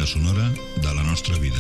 banda sonora de la nostra vida.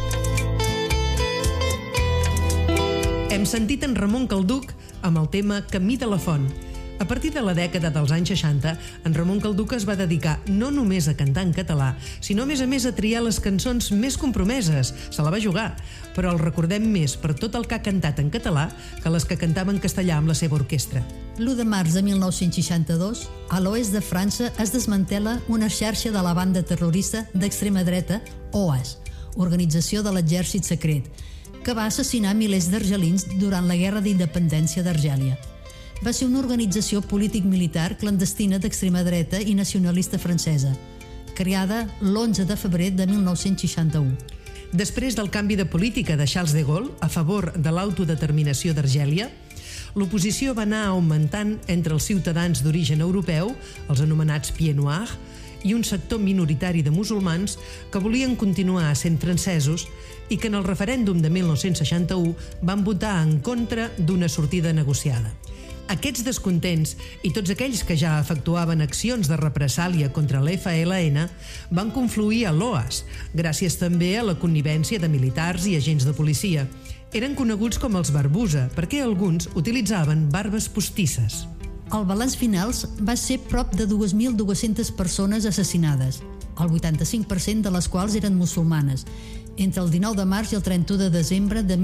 Hem sentit en Ramon Calduch amb el tema Camí de la Font. A partir de la dècada dels anys 60, en Ramon Calduch es va dedicar no només a cantar en català, sinó a més a triar les cançons més compromeses. Se la va jugar, però el recordem més per tot el que ha cantat en català que les que cantava en castellà amb la seva orquestra. L'1 de març de 1962, a l'oest de França es desmantela una xarxa de la banda terrorista d'extrema dreta OAS, Organització de l'Exèrcit Secret, que va assassinar milers d'argelins durant la Guerra d'Independència d'Argèlia. Va ser una organització polític-militar clandestina d'extrema dreta i nacionalista francesa, creada l'11 de febrer de 1961. Després del canvi de política de Charles de Gaulle a favor de l'autodeterminació d'Argèlia, l'oposició va anar augmentant entre els ciutadans d'origen europeu, els anomenats Pieds Noirs, i un sector minoritari de musulmans que volien continuar sent francesos i que en el referèndum de 1961 van votar en contra d'una sortida negociada. Aquests descontents i tots aquells que ja efectuaven accions de represàlia contra l'FLN van confluir a l'OAS, gràcies també a la connivència de militars i agents de policia. Eren coneguts com els Barbusa perquè alguns utilitzaven barbes postisses. El balanç final va ser prop de 2.200 persones assassinades, el 85% de les quals eren musulmanes. Entre el 19 de març i el 31 de desembre de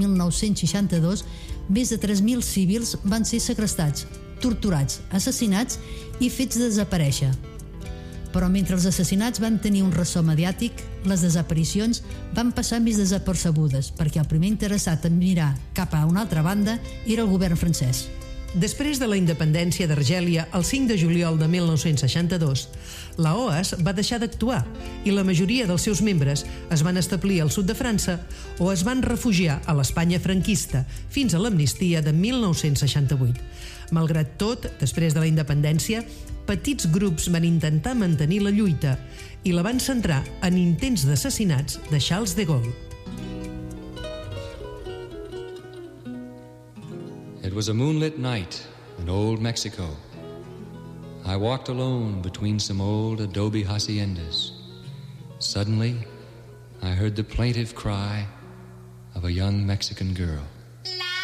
1962, més de 3.000 civils van ser segrestats, torturats, assassinats i fets desaparèixer. Però mentre els assassinats van tenir un ressò mediàtic, les desaparicions van passar més desapercebudes, perquè el primer interessat en mirar cap a una altra banda era el govern francès. Després de la independència d'Argèlia, el 5 de juliol de 1962, la OAS va deixar d'actuar i la majoria dels seus membres es van establir al sud de França o es van refugiar a l'Espanya franquista fins a l'amnistia de 1968. Malgrat tot, després de la independència, petits grups van intentar mantenir la lluita i la van centrar en intents d'assassinats de Charles de Gaulle. It was a moonlit night in old Mexico. I walked alone between some old adobe haciendas. Suddenly, I heard the plaintive cry of a young Mexican girl.